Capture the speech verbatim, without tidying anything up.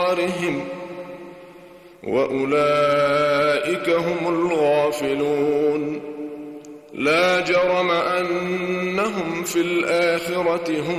أبصارهم وأولئك هم الغافلون لا جرم أنهم في الآخرة هم